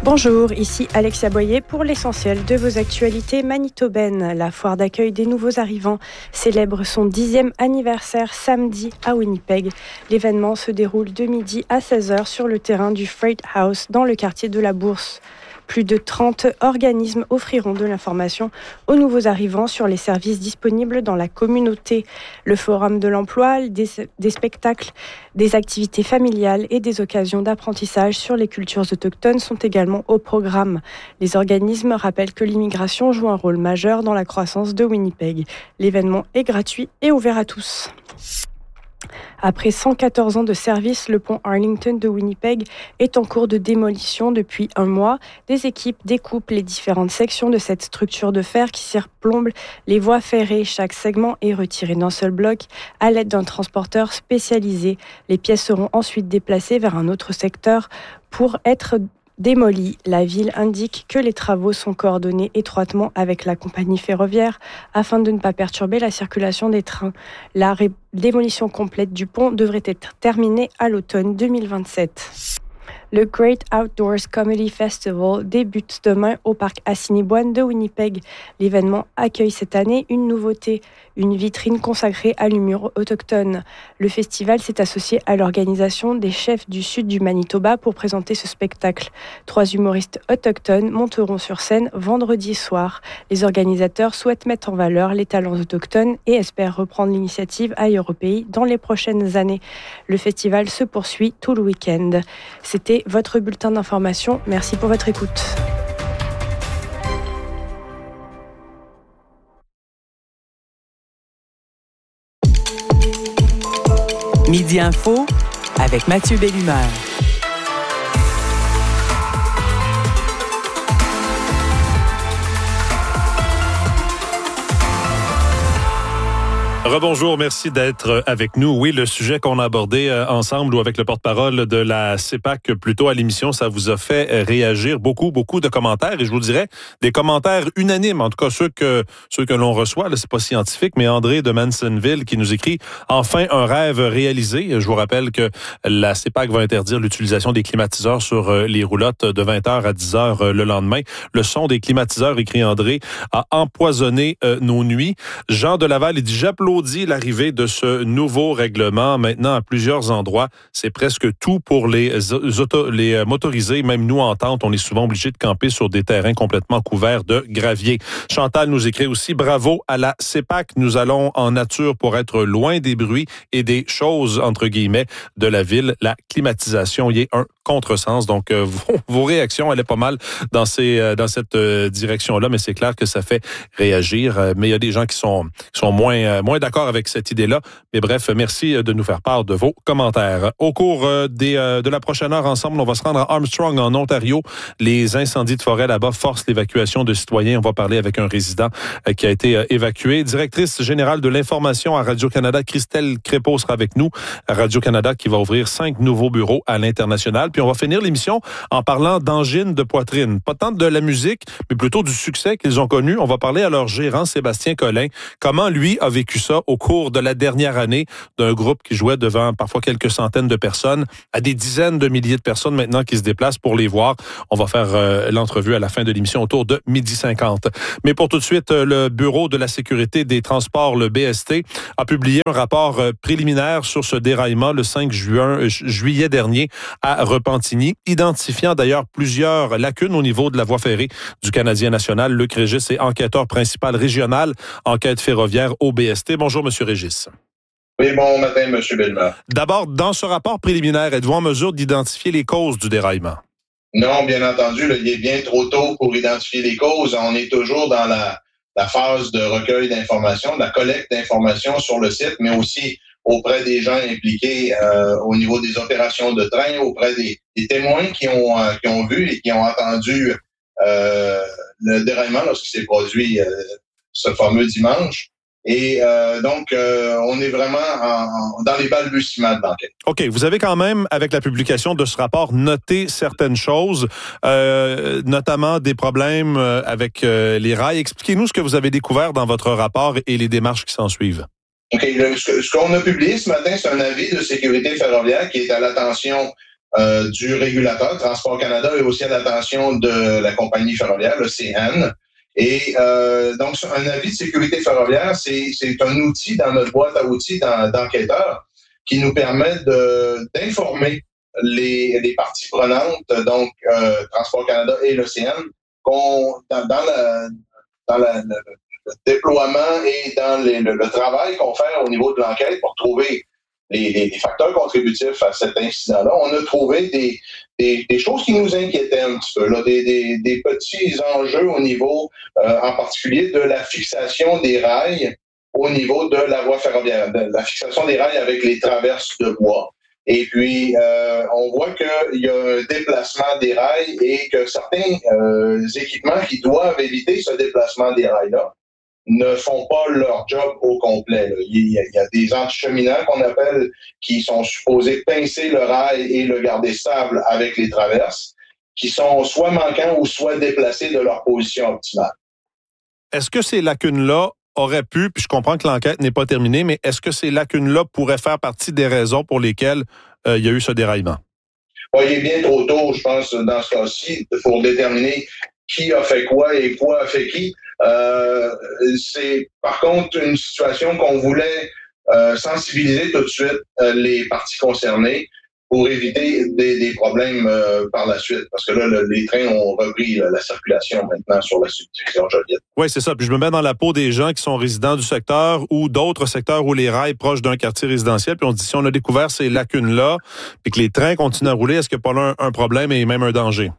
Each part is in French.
Bonjour, ici Alexia Boyer pour l'essentiel de vos actualités manitobaines. La foire d'accueil des nouveaux arrivants célèbre son 10e anniversaire samedi à Winnipeg. L'événement se déroule de midi à 16h sur le terrain du Freight House dans le quartier de la Bourse. Plus de 30 organismes offriront de l'information aux nouveaux arrivants sur les services disponibles dans la communauté. Le forum de l'emploi, des spectacles, des activités familiales et des occasions d'apprentissage sur les cultures autochtones sont également au programme. Les organismes rappellent que l'immigration joue un rôle majeur dans la croissance de Winnipeg. L'événement est gratuit et ouvert à tous. Après 114 ans de service, le pont Arlington de Winnipeg est en cours de démolition depuis un mois. Des équipes découpent les différentes sections de cette structure de fer qui surplombe les voies ferrées. Chaque segment est retiré d'un seul bloc à l'aide d'un transporteur spécialisé. Les pièces seront ensuite déplacées vers un autre secteur pour être démolie. La ville indique que les travaux sont coordonnés étroitement avec la compagnie ferroviaire afin de ne pas perturber la circulation des trains. La démolition complète du pont devrait être terminée à l'automne 2027. Le Great Outdoors Comedy Festival débute demain au parc Assiniboine de Winnipeg. L'événement accueille cette année une nouveauté, une vitrine consacrée à l'humour autochtone. Le festival s'est associé à l'organisation des chefs du sud du Manitoba pour présenter ce spectacle. 3 humoristes autochtones monteront sur scène vendredi soir. Les organisateurs souhaitent mettre en valeur les talents autochtones et espèrent reprendre l'initiative ailleurs au pays dans les prochaines années. Le festival se poursuit tout le week-end. C'était votre bulletin d'information. Merci pour votre écoute. Midi Info avec Mathieu Bellumeur. Rebonjour, merci d'être avec nous. Oui, le sujet qu'on a abordé ensemble ou avec le porte-parole de la CEPAC plus tôt à l'émission, ça vous a fait réagir beaucoup de commentaires et je vous dirais des commentaires unanimes, en tout cas ceux que l'on reçoit, là, c'est pas scientifique, mais André de Mansonville qui nous écrit « Enfin un rêve réalisé ». Je vous rappelle que la CEPAC va interdire l'utilisation des climatiseurs sur les roulottes de 20h à 10h le lendemain. Le son des climatiseurs, écrit André, a empoisonné nos nuits. Jean de Laval, il dit « J'applaudis l'arrivée de ce nouveau règlement. Maintenant, à plusieurs endroits, c'est presque tout pour les motorisés. Même nous, en tente, on est souvent obligés de camper sur des terrains complètement couverts de gravier. » Chantal nous écrit aussi « Bravo à la CEPAC. Nous allons en nature pour être loin des bruits et des choses, entre guillemets, de la ville. La climatisation y est un contresens. » Donc, vos réactions, elle est pas mal dans cette direction-là, mais c'est clair que ça fait réagir. Mais il y a des gens qui sont moins d'accord avec cette idée-là. Mais bref, merci de nous faire part de vos commentaires. Au cours de la prochaine heure ensemble, on va se rendre à Armstrong, en Ontario. Les incendies de forêt là-bas forcent l'évacuation de citoyens. On va parler avec un résident qui a été évacué. Directrice générale de l'information à Radio-Canada, Christelle Crépeau sera avec nous. Radio-Canada qui va ouvrir 5 nouveaux bureaux à l'international. Puis on va finir l'émission en parlant d'angine de poitrine. Pas tant de la musique, mais plutôt du succès qu'ils ont connu. On va parler à leur gérant, Sébastien Collin. Comment lui a vécu ça au cours de la dernière année d'un groupe qui jouait devant parfois quelques centaines de personnes à des dizaines de milliers de personnes maintenant qui se déplacent pour les voir. On va faire l'entrevue à la fin de l'émission autour de 12h50. Mais pour tout de suite, le Bureau de la sécurité des transports, le BST, a publié un rapport préliminaire sur ce déraillement le 5 juillet dernier à Repentigny, identifiant d'ailleurs plusieurs lacunes au niveau de la voie ferrée du Canadien national. Luc Régis est enquêteur principal régional, enquête ferroviaire au BST. Bonjour, M. Régis. Oui, bon matin, M. Bellumeur. D'abord, dans ce rapport préliminaire, êtes-vous en mesure d'identifier les causes du déraillement? Non, bien entendu, il est bien trop tôt pour identifier les causes. On est toujours dans la phase de recueil d'informations, de la collecte d'informations sur le site, mais aussi auprès des gens impliqués au niveau des opérations de train, auprès des témoins qui ont vu et qui ont entendu le déraillement lorsqu'il s'est produit ce fameux dimanche. Et donc, on est vraiment dans les balbutiements de l'enquête. OK. Vous avez quand même, avec la publication de ce rapport, noté certaines choses, notamment des problèmes avec les rails. Expliquez-nous ce que vous avez découvert dans votre rapport et les démarches qui s'en suivent. OK. Ce qu'on a publié ce matin, c'est un avis de sécurité ferroviaire qui est à l'attention du régulateur, Transport Canada, et aussi à l'attention de la compagnie ferroviaire, le CN. Et donc, un avis de sécurité ferroviaire, c'est un outil dans notre boîte à outils d'enquêteurs qui nous permet d'informer les parties prenantes, donc Transport Canada et l'OCN, dans le déploiement et dans le travail qu'on fait au niveau de l'enquête pour trouver les facteurs contributifs à cet incident-là. On a trouvé des choses qui nous inquiétaient un petit peu, là, des petits enjeux au niveau, en particulier, de la fixation des rails au niveau de la voie ferroviaire, de la fixation des rails avec les traverses de bois. Et puis, on voit qu'il y a un déplacement des rails et que certains équipements qui doivent éviter ce déplacement des rails-là ne font pas leur job au complet. Il y a des anticheminants qu'on appelle qui sont supposés pincer le rail et le garder stable avec les traverses, qui sont soit manquants ou soit déplacés de leur position optimale. Est-ce que ces lacunes-là auraient pu, puis je comprends que l'enquête n'est pas terminée, mais est-ce que ces lacunes-là pourraient faire partie des raisons pour lesquelles il y a eu ce déraillement? Bon, il est bien trop tôt, je pense, dans ce cas-ci, pour déterminer qui a fait quoi et quoi a fait qui. C'est par contre une situation qu'on voulait sensibiliser tout de suite les parties concernées pour éviter des problèmes par la suite. Parce que là, les trains ont repris la circulation maintenant sur la subdivision Joliette. Oui, c'est ça. Puis je me mets dans la peau des gens qui sont résidents du secteur ou d'autres secteurs où les rails proches d'un quartier résidentiel. Puis on se dit, si on a découvert ces lacunes-là puis que les trains continuent à rouler, est-ce qu'il n'y a pas là un problème et même un danger?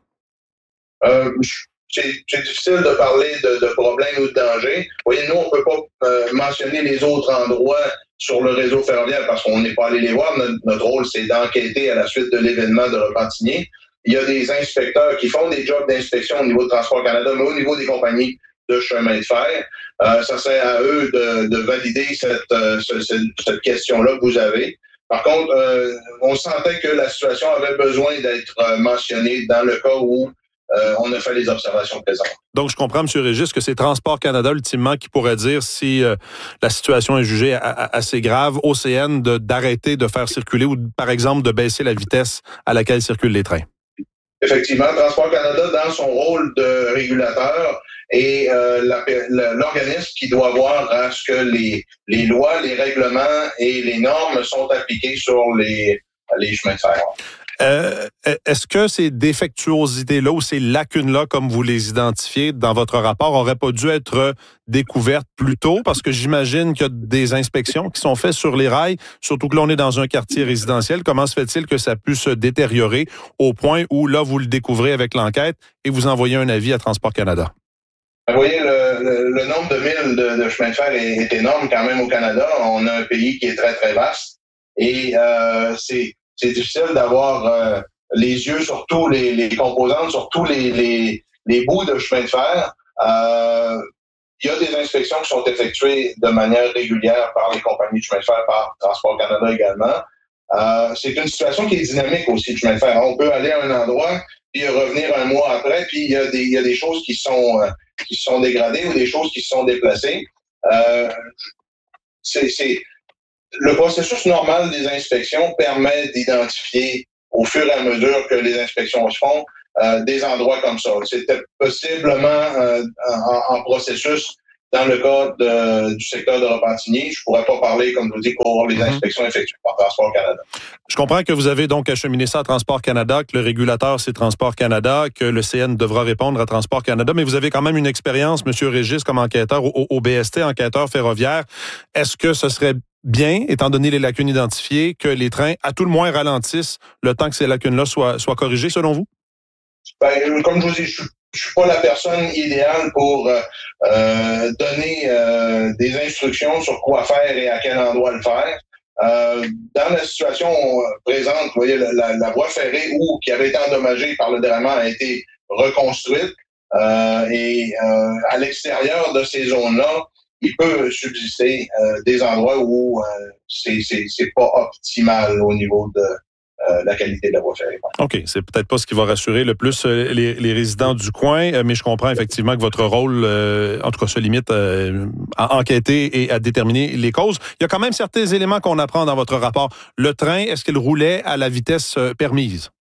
C'est difficile de parler de problèmes ou de dangers. Vous voyez, nous, on ne peut pas mentionner les autres endroits sur le réseau ferroviaire parce qu'on n'est pas allé les voir. Notre rôle, c'est d'enquêter à la suite de l'événement de Repentigny. Il y a des inspecteurs qui font des jobs d'inspection au niveau de Transport Canada, mais au niveau des compagnies de chemin de fer. Ça serait à eux de valider cette question-là que vous avez. Par contre, on sentait que la situation avait besoin d'être mentionnée dans le cas où on a fait les observations présentes. Donc, je comprends, M. Régis, que c'est Transport Canada, ultimement, qui pourrait dire si la situation est jugée assez grave, au CN, d'arrêter de faire circuler ou, par exemple, de baisser la vitesse à laquelle circulent les trains. Effectivement, Transport Canada, dans son rôle de régulateur, est l'organisme qui doit voir à ce que les lois, les règlements et les normes sont appliquées sur les chemins de fer. Est-ce que ces défectuosités-là ou ces lacunes-là, comme vous les identifiez dans votre rapport, n'auraient pas dû être découvertes plus tôt? Parce que j'imagine qu'il y a des inspections qui sont faites sur les rails, surtout que là, on est dans un quartier résidentiel. Comment se fait-il que ça puisse se détériorer au point où, là, vous le découvrez avec l'enquête et vous envoyez un avis à Transport Canada? Vous voyez, le nombre de milles de chemin de fer est énorme quand même au Canada. On a un pays qui est très, très vaste. Et c'est difficile d'avoir les yeux sur tous les composantes, sur tous les bouts de chemin de fer. Il y a des inspections qui sont effectuées de manière régulière par les compagnies de chemin de fer, par Transport Canada également. C'est une situation qui est dynamique aussi, le chemin de fer. On peut aller à un endroit, puis revenir un mois après, puis il y a des choses qui sont dégradées ou des choses qui se sont déplacées. Le processus normal des inspections permet d'identifier au fur et à mesure que les inspections se font des endroits comme ça. C'était possiblement en processus dans le cas du secteur de Repentigny. Je ne pourrais pas parler, comme je vous dis, pour les inspections effectuées par Transport Canada. Je comprends que vous avez donc acheminé ça à Transport Canada, que le régulateur, c'est Transport Canada, que le CN devra répondre à Transport Canada, mais vous avez quand même une expérience, M. Régis, comme enquêteur au BST, enquêteur ferroviaire. Est-ce que ce serait bien, étant donné les lacunes identifiées, que les trains, à tout le moins, ralentissent le temps que ces lacunes-là soient corrigées, selon vous? Ben, comme je vous dis, je suis pas la personne idéale pour donner des instructions sur quoi faire et à quel endroit le faire. Dans la situation présente, vous voyez, la voie ferrée qui avait été endommagée par le déraillement a été reconstruite et à l'extérieur de ces zones-là, il peut subsister des endroits où c'est pas optimal au niveau de la qualité de la voie ferrée. OK. C'est peut-être pas ce qui va rassurer le plus les résidents du coin, mais je comprends effectivement que votre rôle, en tout cas, se limite à enquêter et à déterminer les causes. Il y a quand même certains éléments qu'on apprend dans votre rapport. Le train, est-ce qu'il roulait à la vitesse permise?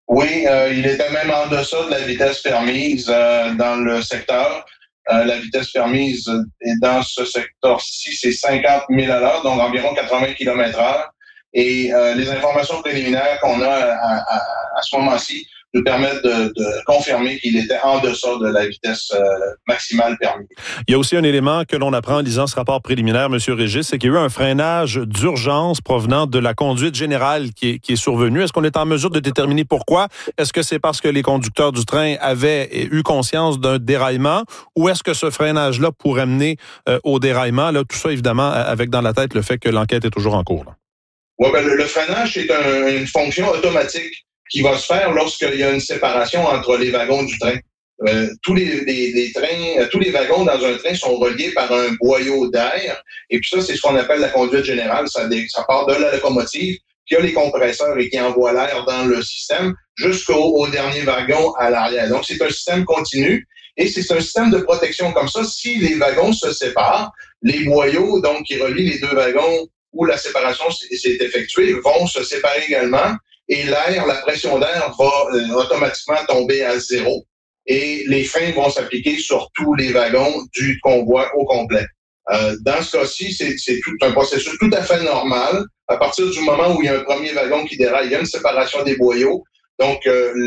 Oui, il était même en deçà de la vitesse permise dans le secteur. La vitesse permise est dans ce secteur-ci, c'est 50 000 à l'heure, donc environ 80 km/h. Et les informations préliminaires qu'on a à ce moment-ci nous permettent de confirmer qu'il était en deçà de la vitesse maximale permise. Il y a aussi un élément que l'on apprend en lisant ce rapport préliminaire, M. Régis, c'est qu'il y a eu un freinage d'urgence provenant de la conduite générale qui est survenu. Est-ce qu'on est en mesure de déterminer pourquoi? Est-ce que c'est parce que les conducteurs du train avaient eu conscience d'un déraillement ou est-ce que ce freinage-là pourrait mener au déraillement? Là, tout ça, évidemment, avec dans la tête le fait que l'enquête est toujours en cours. Oui, ben, le freinage, c'est une fonction automatique qui va se faire lorsqu'il y a une séparation entre les wagons du train. Tous les trains, tous les wagons dans un train sont reliés par un boyau d'air. Et puis ça, c'est ce qu'on appelle la conduite générale. Ça part de la locomotive qui a les compresseurs et qui envoie l'air dans le système jusqu'au dernier wagon à l'arrière. Donc, c'est un système continu et c'est un système de protection comme ça. Si les wagons se séparent, les boyaux, donc, qui relient les deux wagons où la séparation s'est effectuée, vont se séparer également et l'air, la pression d'air va automatiquement tomber à zéro et les freins vont s'appliquer sur tous les wagons du convoi au complet. Dans ce cas-ci, c'est tout un processus tout à fait normal. À partir du moment où il y a un premier wagon qui déraille, il y a une séparation des boyaux. Donc,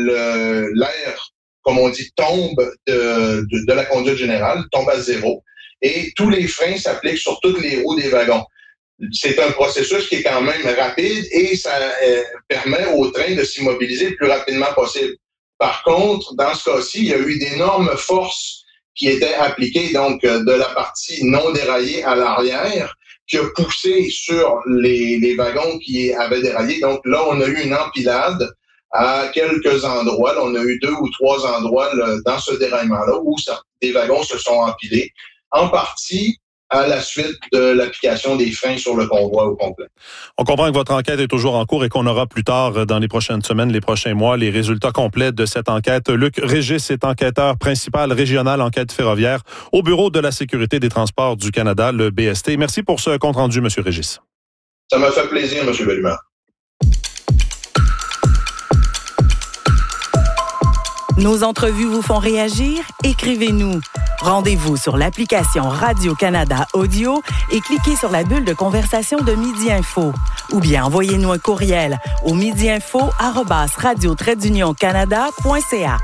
l'air, comme on dit, tombe de la conduite générale, tombe à zéro. Et tous les freins s'appliquent sur toutes les roues des wagons. C'est un processus qui est quand même rapide et ça permet au train de s'immobiliser le plus rapidement possible. Par contre, dans ce cas-ci, il y a eu d'énormes forces qui étaient appliquées, donc de la partie non déraillée à l'arrière, qui a poussé sur les wagons qui avaient déraillé. Donc là, on a eu une empilade à quelques endroits. Là, on a eu 2 ou 3 endroits là, dans ce déraillement-là où des wagons se sont empilés, en partie à la suite de l'application des freins sur le convoi au complet. On comprend que votre enquête est toujours en cours et qu'on aura plus tard, dans les prochaines semaines, les prochains mois, les résultats complets de cette enquête. Luc Régis est enquêteur principal régional enquête ferroviaire au Bureau de la sécurité des transports du Canada, le BST. Merci pour ce compte-rendu, M. Régis. Ça m'a fait plaisir, M. Bellemare. Nos entrevues vous font réagir? Écrivez-nous. Rendez-vous sur l'application Radio-Canada Audio et cliquez sur la bulle de conversation de Midi Info. Ou bien envoyez-nous un courriel au midiinfo@radio-canada.ca.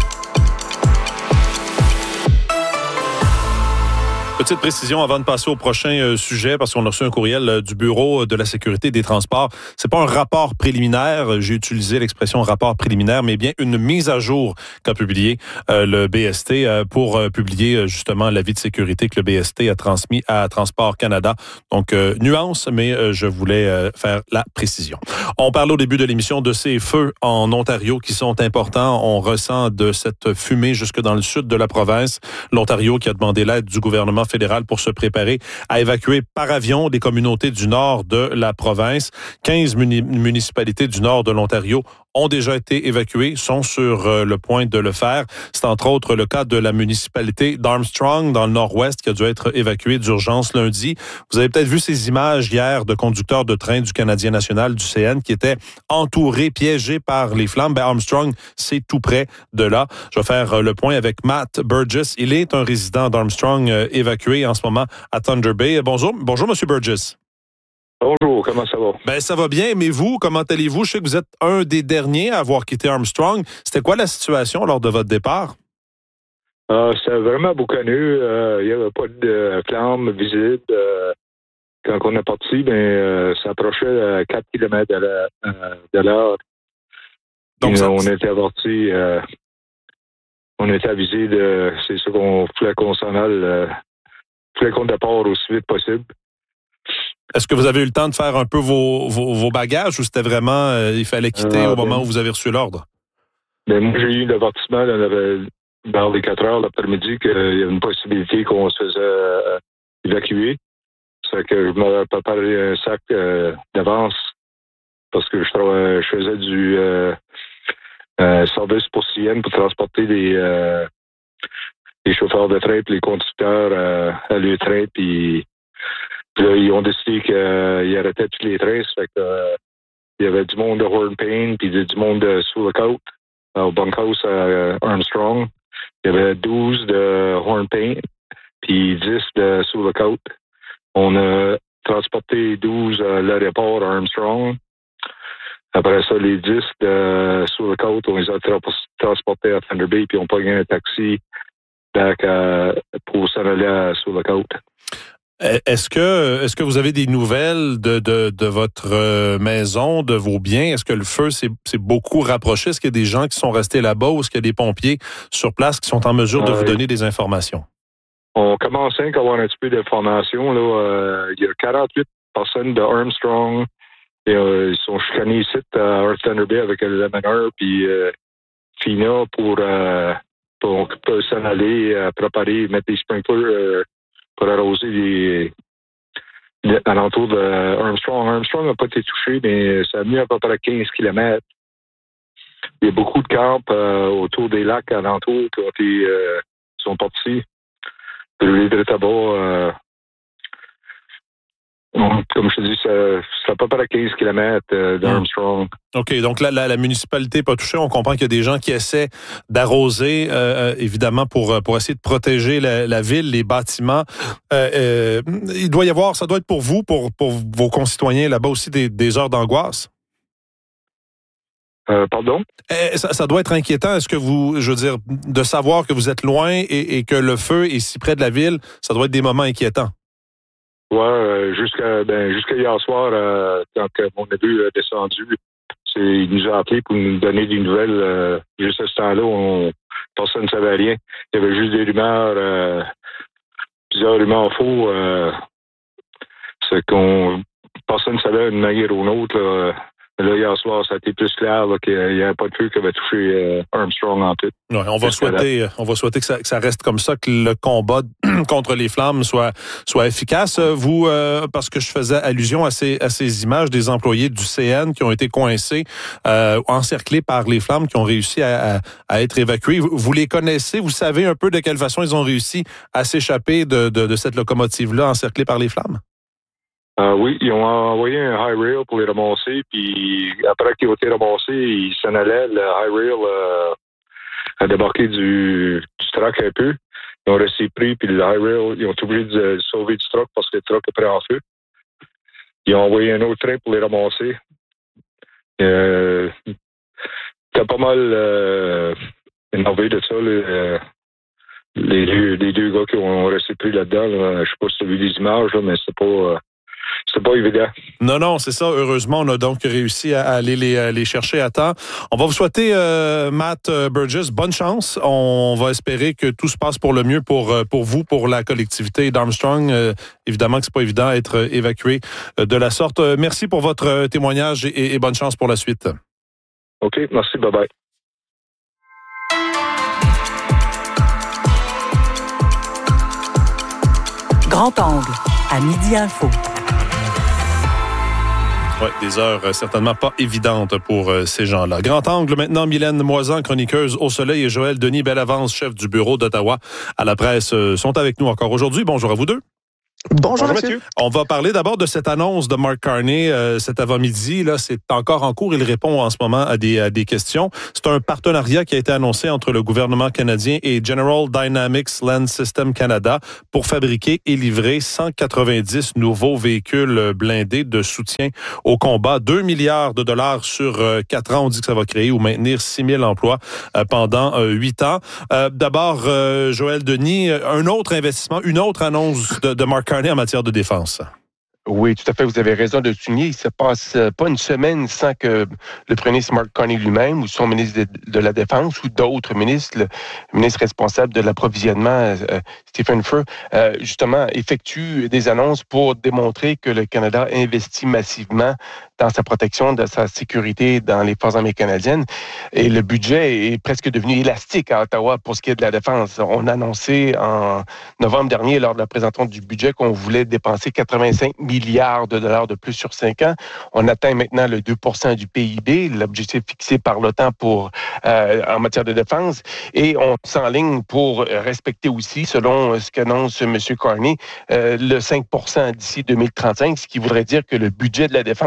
Petite précision avant de passer au prochain sujet, parce qu'on a reçu un courriel du Bureau de la sécurité des transports. C'est pas un rapport préliminaire, j'ai utilisé l'expression rapport préliminaire, mais bien une mise à jour qu'a publié le BST pour publier justement l'avis de sécurité que le BST a transmis à Transport Canada. Donc, nuance, mais je voulais faire la précision. On parle au début de l'émission de ces feux en Ontario qui sont importants. On ressent de cette fumée jusque dans le sud de la province. L'Ontario qui a demandé l'aide du gouvernement fédéral pour se préparer à évacuer par avion des communautés du nord de la province. 15 municipalités du nord de l'Ontario ont déjà été évacuées, sont sur le point de le faire. C'est entre autres le cas de la municipalité d'Armstrong, dans le nord-ouest, qui a dû être évacuée d'urgence lundi. Vous avez peut-être vu ces images hier de conducteurs de train du Canadien national, du CN, qui étaient entourés, piégés par les flammes. Armstrong, c'est tout près de là. Je vais faire le point avec Matt Burgess. Il est un résident d'Armstrong évacué en ce moment à Thunder Bay. Bonjour, M. Burgess. Bonjour, comment ça va? Ben, ça va bien, mais vous, comment allez-vous? Je sais que vous êtes un des derniers à avoir quitté Armstrong. C'était quoi la situation lors de votre départ? C'était vraiment boucaneux. Il n'y avait pas de flamme visible. Quand on est parti, ça approchait à 4 km de l'heure. Donc, on était averti, on était avisé c'est ça qu'on voulait qu'on s'en aille, voulait qu'on départ aussi vite possible. Est-ce que vous avez eu le temps de faire un peu vos bagages ou c'était vraiment, il fallait quitter au moment où vous avez reçu l'ordre? Moi, j'ai eu l'avertissement vers les 4 heures l'après-midi qu'il y avait une possibilité qu'on se faisait évacuer. C'est que je m'avais préparé un sac d'avance parce que je faisais du service pour CN pour transporter les chauffeurs de train et les conducteurs à leur train. Puis là, ils ont décidé qu'ils arrêtaient tous les trains. Ça fait que Il y avait du monde de Hornpain, puis du monde de Sous la Côte, au bunkhouse à Armstrong. Il y avait 12 de Hornpain, puis 10 de Sous la Côte. On a transporté 12 à l'aéroport à Armstrong. Après ça, les 10 de Sous la Côte, on les a transportés à Thunder Bay, puis on a pogné un taxi pour s'en aller à Sous la Côte. Est-ce que vous avez des nouvelles de votre maison, de vos biens? Est-ce que le feu s'est beaucoup rapproché? Est-ce qu'il y a des gens qui sont restés là-bas ou est-ce qu'il y a des pompiers sur place qui sont en mesure de vous donner des informations? On commence à avoir un petit peu d'informations. Il y a 48 personnes de Armstrong. Ils sont chicanés ici à Thunder Bay avec le Lemoneur puis FINA pour s'en aller préparer, mettre des sprinklers pour arroser les alentours de Armstrong. Armstrong n'a pas été touché, mais ça a mis à peu près 15 km. Il y a beaucoup de camps autour des lacs alentours qui sont partis. Les tabac, comme je te dis, c'est à peu près 15 km d'Armstrong. OK, donc la municipalité n'est pas touchée. On comprend qu'il y a des gens qui essaient d'arroser, évidemment, pour essayer de protéger la ville, les bâtiments. Il doit y avoir, ça doit être pour vous, pour vos concitoyens là-bas aussi, des heures d'angoisse? Pardon? Ça doit être inquiétant. Est-ce que de savoir que vous êtes loin et que le feu est si près de la ville, ça doit être des moments inquiétants? Ouais, jusqu'à hier soir, quand mon neveu est descendu, il nous a appelé pour nous donner des nouvelles. Juste à ce temps-là, personne ne savait rien. Il y avait juste des rumeurs, plusieurs rumeurs faux. Personne ne savait d'une manière ou d'une autre. Là, hier soir, ça a été plus clair qu'il n'y avait pas de feu qui avait touché Armstrong en tout. Ouais, on va souhaiter que ça reste comme ça, que le combat contre les flammes soit efficace. Vous, parce que je faisais allusion à ces images des employés du CN qui ont été coincés, encerclés par les flammes, qui ont réussi à être évacués. Vous les connaissez? Vous savez un peu de quelle façon ils ont réussi à s'échapper de cette locomotive-là encerclée par les flammes? Oui, ils ont envoyé un high rail pour les ramasser, puis après qu'ils ont été ramassés, ils s'en allaient. Le high rail a débarqué du truck un peu. Ils ont resté pris, puis le high rail, ils ont été obligés de sauver du truck parce que le truck est prêt en feu. Ils ont envoyé un autre train pour les ramasser. T'as pas mal énervé de ça, les deux gars qui ont resté pris là-dedans. Là. Je sais pas si tu as vu les images, là, mais c'est pas évident. Non, c'est ça. Heureusement, on a donc réussi à aller les chercher à temps. On va vous souhaiter, Matt Burgess, bonne chance. On va espérer que tout se passe pour le mieux pour vous, pour la collectivité d'Armstrong. Évidemment que c'est pas évident d'être évacué de la sorte. Merci pour votre témoignage et bonne chance pour la suite. OK, merci. Bye-bye. Grand Angle, à Midi Info. Oui, des heures certainement pas évidentes pour ces gens-là. Grand Angle, maintenant, Mylène Moisan, chroniqueuse au Soleil, et Joël Denis Bellavance, chef du bureau d'Ottawa à la presse, sont avec nous encore aujourd'hui. Bonjour à vous deux. Bonjour Mathieu. On va parler d'abord de cette annonce de Mark Carney cet avant-midi. Là, c'est encore en cours. Il répond en ce moment à des questions. C'est un partenariat qui a été annoncé entre le gouvernement canadien et General Dynamics Land System Canada pour fabriquer et livrer 190 nouveaux véhicules blindés de soutien au combat. 2 milliards de dollars sur 4 ans. On dit que ça va créer ou maintenir 6 000 emplois pendant 8 ans. D'abord, Joël Denis, un autre investissement, une autre annonce de Mark Carney en matière de défense. Oui, tout à fait, vous avez raison de le souligner. Il ne se passe pas une semaine sans que le premier ministre Mark Carney lui-même ou son ministre de la Défense ou d'autres ministres, le ministre responsable de l'approvisionnement, Stephen Furr, justement, effectue des annonces pour démontrer que le Canada investit massivement dans sa protection, dans sa sécurité dans les forces armées canadiennes. Et le budget est presque devenu élastique à Ottawa pour ce qui est de la défense. On a annoncé en novembre dernier, lors de la présentation du budget, qu'on voulait dépenser 85 milliards de dollars de plus sur 5 ans. On atteint maintenant le 2% du PIB, l'objectif fixé par l'OTAN en matière de défense. Et on s'enligne pour respecter aussi, selon ce qu'annonce M. Carney, le 5% d'ici 2035, ce qui voudrait dire que le budget de la défense,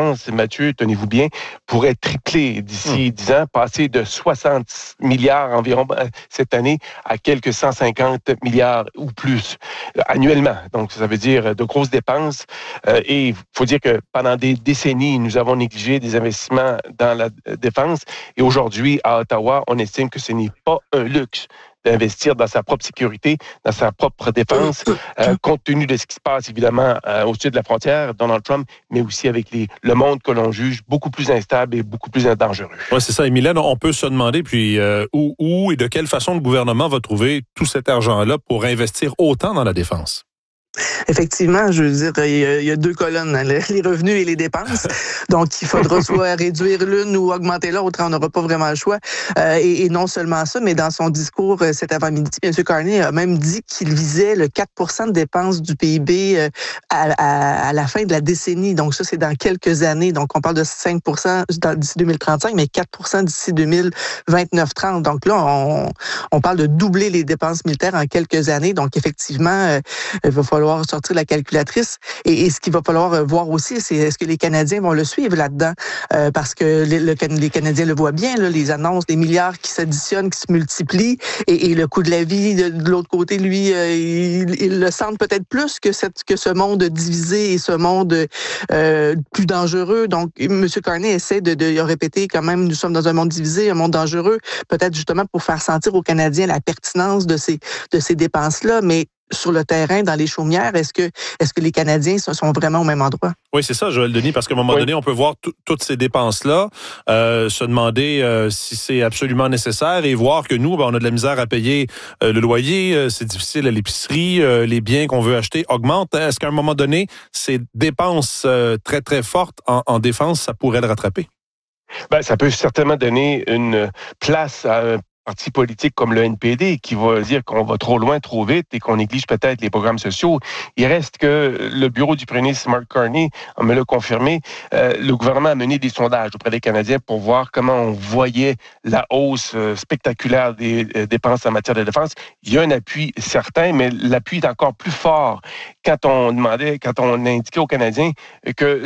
Mathieu, tenez-vous bien, pourrait tripler d'ici 10 ans, passer de 60 milliards environ cette année à quelques 150 milliards ou plus annuellement. Donc, ça veut dire de grosses dépenses. Et il faut dire que pendant des décennies, nous avons négligé des investissements dans la défense. Et aujourd'hui, à Ottawa, on estime que ce n'est pas un luxe d'investir dans sa propre sécurité, dans sa propre défense, compte tenu de ce qui se passe, évidemment, au-dessus de la frontière, Donald Trump, mais aussi avec le monde que l'on juge beaucoup plus instable et beaucoup plus dangereux. Oui, c'est ça. Et Mylène, on peut se demander puis où et de quelle façon le gouvernement va trouver tout cet argent-là pour investir autant dans la défense? Effectivement, je veux dire, il y a deux colonnes, les revenus et les dépenses. Donc, il faudra soit réduire l'une ou augmenter l'autre. On n'aura pas vraiment le choix. Et non seulement ça, mais dans son discours cet avant-midi, M. Carney a même dit qu'il visait le 4% de dépenses du PIB à la fin de la décennie. Donc, ça, c'est dans quelques années. Donc, on parle de 5% d'ici 2035, mais 4% d'ici 2029-30. Donc là, on parle de doubler les dépenses militaires en quelques années. Donc, effectivement, il va falloir sortir la calculatrice. Et ce qu'il va falloir voir aussi, c'est est-ce que les Canadiens vont le suivre là-dedans? Parce que les Canadiens le voient bien, là, les annonces, les milliards qui s'additionnent, qui se multiplient, et le coût de la vie, de l'autre côté, lui, il le sent peut-être plus que ce monde divisé et ce monde plus dangereux. Donc, M. Carney essaie de répéter quand même, nous sommes dans un monde divisé, un monde dangereux, peut-être justement pour faire sentir aux Canadiens la pertinence de ces dépenses-là, mais sur le terrain, dans les chaumières, est-ce que les Canadiens sont vraiment au même endroit? Oui, c'est ça, Joël Denis, parce qu'à un moment donné, on peut voir toutes ces dépenses-là, se demander si c'est absolument nécessaire et voir que nous, on a de la misère à payer le loyer, c'est difficile à l'épicerie, les biens qu'on veut acheter augmentent. Est-ce qu'à un moment donné, ces dépenses très, très fortes en défense, ça pourrait le rattraper? Ben, ça peut certainement donner une place à un parti politique comme le NPD qui va dire qu'on va trop loin, trop vite et qu'on néglige peut-être les programmes sociaux. Il reste que le bureau du premier ministre Mark Carney me l'a confirmé. Le gouvernement a mené des sondages auprès des Canadiens pour voir comment on voyait la hausse spectaculaire des dépenses en matière de défense. Il y a un appui certain, mais l'appui est encore plus fort quand on indiquait aux Canadiens que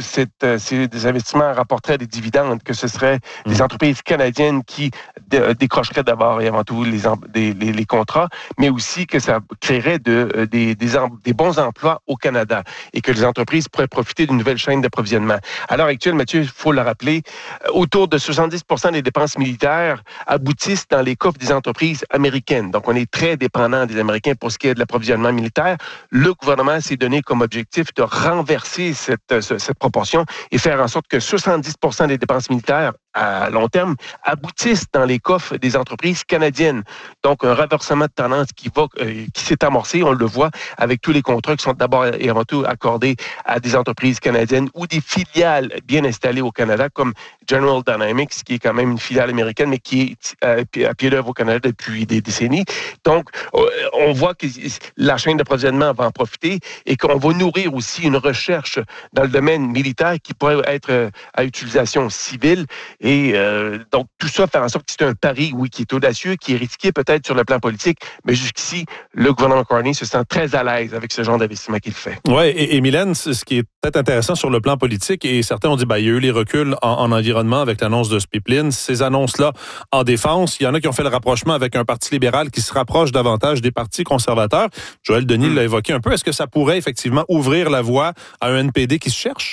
ces investissements rapporteraient des dividendes, que ce seraient des entreprises canadiennes qui décrocheraient d'abord et avant tout les contrats, mais aussi que ça créerait des bons emplois au Canada et que les entreprises pourraient profiter d'une nouvelle chaîne d'approvisionnement. À l'heure actuelle, Mathieu, il faut le rappeler, autour de 70% des dépenses militaires aboutissent dans les coffres des entreprises américaines. Donc, on est très dépendant des Américains pour ce qui est de l'approvisionnement militaire. Le gouvernement s'est donné comme objectif de renverser cette proportion et faire en sorte que 70% des dépenses militaires à long terme aboutissent dans les coffres des entreprises canadiennes. Donc, un renversement de tendance qui s'est amorcé, on le voit, avec tous les contrats qui sont d'abord et avant tout accordés à des entreprises canadiennes ou des filiales bien installées au Canada, comme General Dynamics, qui est quand même une filiale américaine, mais qui est à pied d'œuvre au Canada depuis des décennies. Donc, on voit que la chaîne d'approvisionnement va en profiter et qu'on va nourrir aussi une recherche dans le domaine militaire qui pourrait être à utilisation civile. Et donc, tout ça fait en sorte que c'est un pari, oui, qui est audacieux, qui est risqué peut-être sur le plan politique, mais jusqu'ici, le gouvernement Carney se sent très à l'aise avec ce genre d'investissement qu'il fait. Oui, et Mylène, ce qui est peut-être intéressant sur le plan politique, et certains ont dit, il y a eu les reculs en environnement avec l'annonce de ce pipeline, ces annonces-là en défense, il y en a qui ont fait le rapprochement avec un parti libéral qui se rapproche davantage des partis conservateurs. Joël Denis l'a évoqué un peu. Est-ce que ça pourrait effectivement ouvrir la voie à un NPD qui se cherche?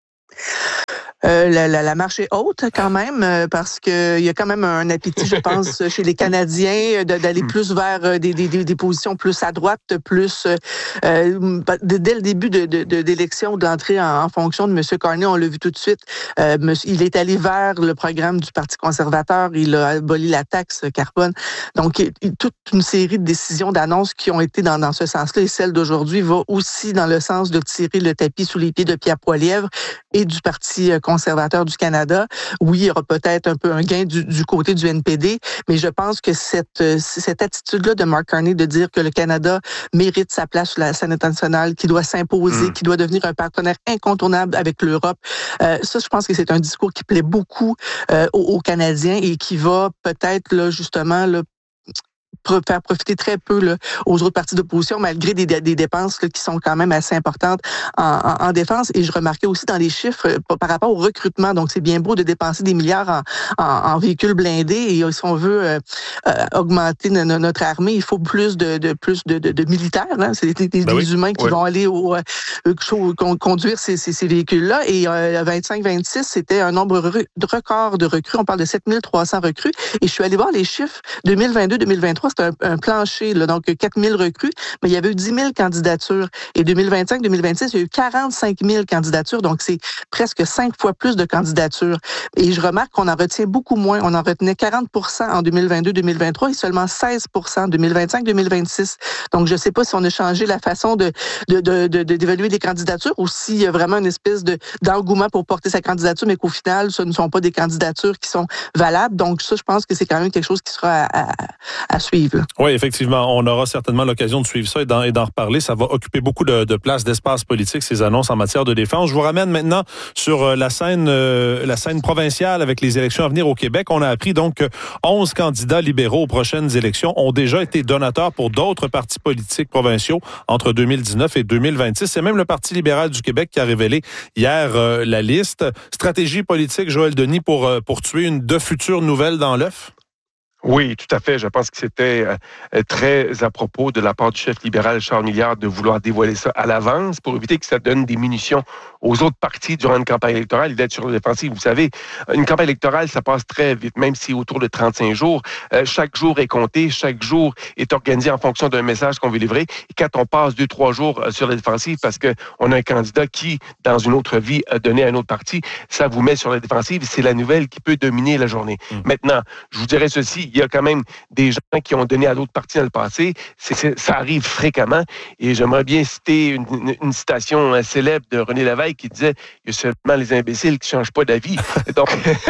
La marche est haute quand même parce que il y a quand même un appétit, je pense, chez les Canadiens d'aller plus vers des positions plus à droite, plus dès le début d'élection, d'entrée en fonction de M. Carney, on l'a vu tout de suite. Il est allé vers le programme du Parti conservateur, il a aboli la taxe carbone. Donc, toute une série de décisions, d'annonces qui ont été dans ce sens-là et celle d'aujourd'hui va aussi dans le sens de tirer le tapis sous les pieds de Pierre Poilievre et du Parti conservateur du Canada. Oui, il y aura peut-être un peu un gain du côté du NPD, mais je pense que cette attitude-là de Mark Carney de dire que le Canada mérite sa place sur la scène internationale, qu'il doit s'imposer, qu'il doit devenir un partenaire incontournable avec l'Europe, ça, je pense que c'est un discours qui plaît beaucoup aux Canadiens et qui va peut-être, là, justement, là, faire profiter très peu là, aux autres partis d'opposition, malgré des dépenses là, qui sont quand même assez importantes en défense. Et je remarquais aussi dans les chiffres par rapport au recrutement. Donc, c'est bien beau de dépenser des milliards en véhicules blindés. Et si on veut augmenter notre armée, il faut plus de militaires. Hein? C'est des humains qui vont aller conduire ces véhicules-là. Et 25-26, c'était un nombre record de recrues. On parle de 7300 recrues. Et je suis allée voir les chiffres 2022-2023. C'était un plancher, là, donc 4000 recrues. Mais il y avait eu 10 000 candidatures. Et 2025-2026, il y a eu 45 000 candidatures. Donc, c'est presque 5 fois plus de candidatures. Et je remarque qu'on en retient beaucoup moins. On en retenait 40 en 2022-2023 et seulement 16 en 2025-2026. Donc, je ne sais pas si on a changé la façon d'évaluer les candidatures ou s'il y a vraiment une espèce d'engouement pour porter sa candidature, mais qu'au final, ce ne sont pas des candidatures qui sont valables. Donc, ça, je pense que c'est quand même quelque chose qui sera à suivre. Là. Oui, effectivement. On aura certainement l'occasion de suivre ça et d'en reparler. Ça va occuper beaucoup de place, d'espace politique, ces annonces en matière de défense. Je vous ramène maintenant sur la scène provinciale avec les élections à venir au Québec. On a appris donc que 11 candidats libéraux aux prochaines élections ont déjà été donateurs pour d'autres partis politiques provinciaux entre 2019 et 2026. C'est même le Parti libéral du Québec qui a révélé hier la liste. Stratégie politique, Joël Denis, pour tuer de futures nouvelles dans l'œuf? Oui, tout à fait. Je pense que c'était très à propos de la part du chef libéral Charles Milliard de vouloir dévoiler ça à l'avance pour éviter que ça donne des munitions aux autres partis durant une campagne électorale. Il d'être sur la défensive. Vous savez, une campagne électorale, ça passe très vite, même si autour de 35 jours. Chaque jour est compté, chaque jour est organisé en fonction d'un message qu'on veut livrer. Et quand on passe 2-3 jours sur la défensive parce qu'on a un candidat qui, dans une autre vie, a donné à un autre parti, ça vous met sur la défensive. C'est la nouvelle qui peut dominer la journée. Maintenant, je vous dirais ceci, il y a quand même des gens qui ont donné à d'autres partis dans le passé. Ça arrive fréquemment. Et j'aimerais bien citer une citation célèbre de René Lévesque qui disait « Il y a seulement les imbéciles qui ne changent pas d'avis. » Donc,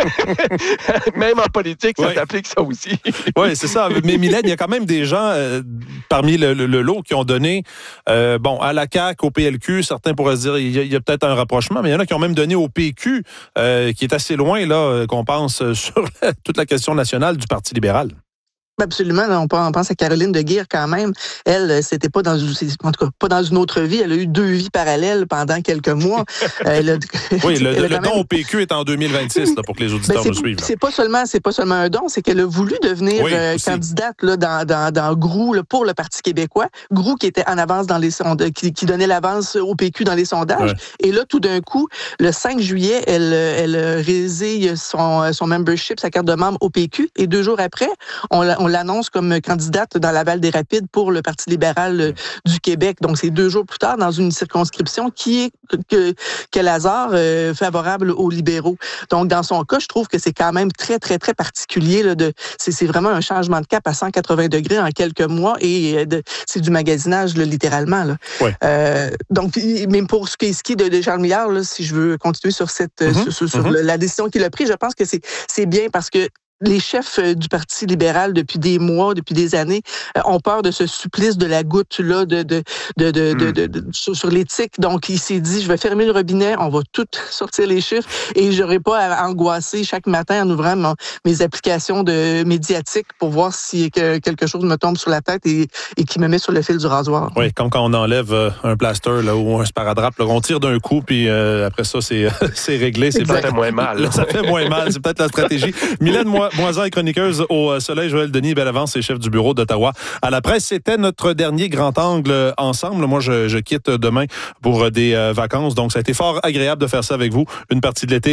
même en politique, ça s'applique ça aussi. Oui, c'est ça. Mais Mylène, il y a quand même des gens parmi le lot qui ont donné à la CAQ, au PLQ. Certains pourraient se dire il y a peut-être un rapprochement, mais il y en a qui ont même donné au PQ, qui est assez loin là qu'on pense sur toute la question nationale du Parti libéral. Absolument. On pense à Caroline de Guire quand même. Elle, c'était pas en tout cas, pas dans une autre vie. Elle a eu 2 vies parallèles pendant quelques mois. Oui, le don au PQ est en 2026, là, pour que les auditeurs nous suivent. Là. C'est pas seulement un don, c'est qu'elle a voulu devenir candidate là, dans GROU là, pour le Parti québécois. GROU qui était en avance dans les sondages, qui donnait l'avance au PQ dans les sondages. Ouais. Et là, tout d'un coup, le 5 juillet, elle résille son membership, sa carte de membre au PQ. Et 2 jours après, on l'annonce comme candidate dans la Val-des-Rapides pour le Parti libéral du Québec. Donc, c'est 2 jours plus tard dans une circonscription qui est, quel hasard, favorable aux libéraux. Donc, dans son cas, je trouve que c'est quand même très, très, très particulier. Là, c'est vraiment un changement de cap à 180 degrés en quelques mois et c'est du magasinage, là, littéralement. Là. Ouais. Donc, même pour ce qui est de Charles Milliard, là, si je veux continuer sur la décision qu'il a prise, je pense que c'est bien parce que les chefs du Parti libéral depuis des mois, depuis des années, ont peur de ce supplice de la goutte là sur l'éthique. Donc, il s'est dit, je vais fermer le robinet, on va tout sortir les chiffres et j'aurai pas à angoisser chaque matin en ouvrant mes applications médiatiques pour voir si quelque chose me tombe sur la tête et qui me met sur le fil du rasoir. Oui, comme quand on enlève un plaster là, ou un sparadrap, là, on tire d'un coup puis après ça, c'est réglé. Ça fait moins mal. Ça fait moins mal, c'est peut-être la stratégie. Mylène Moisan est chroniqueuse au Soleil. Joël Denis, belle avance, et chef du bureau d'Ottawa à la presse. C'était notre dernier grand angle ensemble. Moi, je quitte demain pour des vacances. Donc, ça a été fort agréable de faire ça avec vous. Une partie de l'été.